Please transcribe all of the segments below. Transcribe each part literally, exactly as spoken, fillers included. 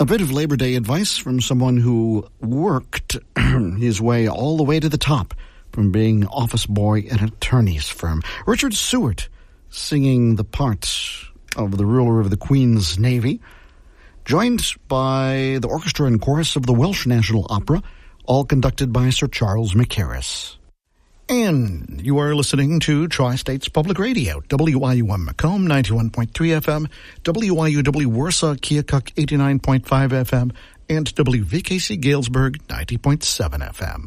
A bit of Labor Day advice from someone who worked his way all the way to the top from being office boy at an attorney's firm. Richard Seward singing the parts of the ruler of the Queen's Navy, joined by the orchestra and chorus of the Welsh National Opera, all conducted by Sir Charles McCarris. And you are listening to Tri-States Public Radio, W I U M Macomb, ninety-one point three F M, W I U W Warsaw, Keokuk, eighty-nine point five F M, and W V K C Galesburg, ninety point seven F M.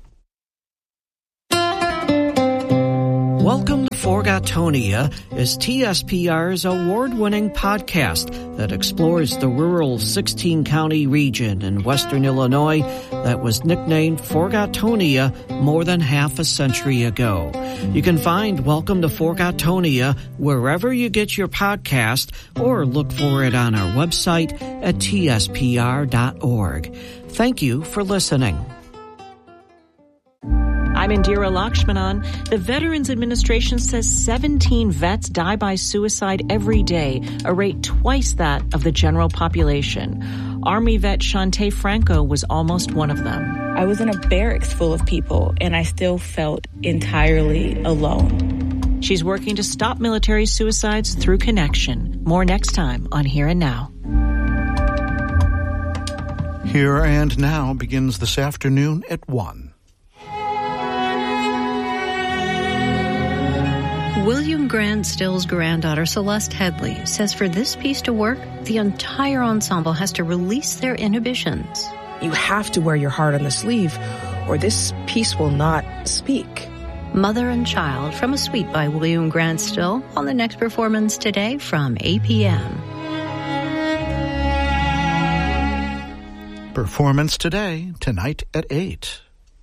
Welcome to Forgotonia is T S P R's award-winning podcast that explores the rural sixteen-county region in western Illinois that was nicknamed Forgotonia more than half a century ago. You can find Welcome to Forgotonia wherever you get your podcast or look for it on our website at T S P R dot org. Thank you for listening. I'm Indira Lakshmanan. The Veterans Administration says seventeen vets die by suicide every day, a rate twice that of the general population. Army vet Shantae Franco was almost one of them. I was in a barracks full of people, and I still felt entirely alone. She's working to stop military suicides through connection. More next time on Here and Now. Here and Now begins this afternoon at one. William Grant Still's granddaughter, Celeste Headley, says for this piece to work, the entire ensemble has to release their inhibitions. You have to wear your heart on the sleeve, or this piece will not speak. Mother and Child from a suite by William Grant Still on the next performance today from eight p.m. Performance today, tonight at eight.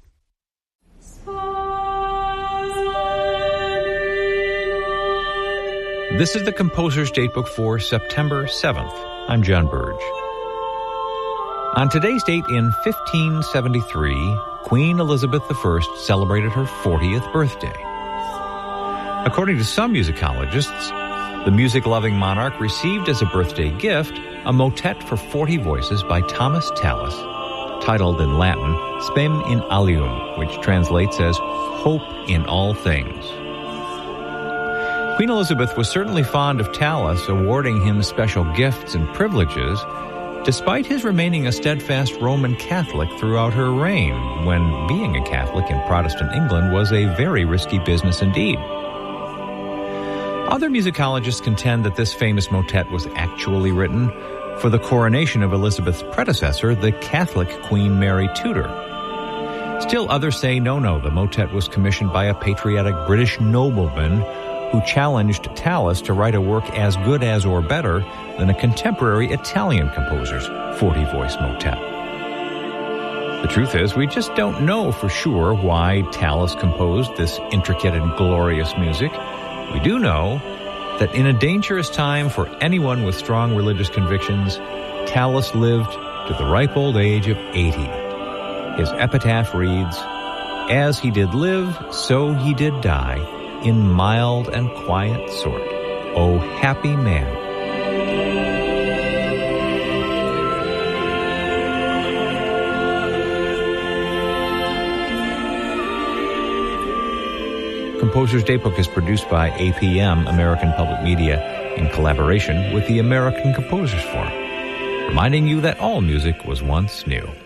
This is the Composer's Datebook for September seventh. I'm John Burge. On today's date in fifteen seventy-three, Queen Elizabeth the First celebrated her fortieth birthday. According to some musicologists, the music-loving monarch received as a birthday gift a motet for forty voices by Thomas Tallis, titled in Latin, Spem in Alium, which translates as Hope in All Things. Queen Elizabeth was certainly fond of Tallis, awarding him special gifts and privileges, despite his remaining a steadfast Roman Catholic throughout her reign, when being a Catholic in Protestant England was a very risky business indeed. Other musicologists contend that this famous motet was actually written for the coronation of Elizabeth's predecessor, the Catholic Queen Mary Tudor. Still others say no, no, the motet was commissioned by a patriotic British nobleman who challenged Tallis to write a work as good as or better than a contemporary Italian composer's forty-voice motet. The truth is, we just don't know for sure why Tallis composed this intricate and glorious music. We do know that in a dangerous time for anyone with strong religious convictions, Tallis lived to the ripe old age of eighty. His epitaph reads, "As he did live, so he did die, in mild and quiet sort. O happy man." Composer's Datebook is produced by A P M, American Public Media, in collaboration with the American Composers Forum, reminding you that all music was once new.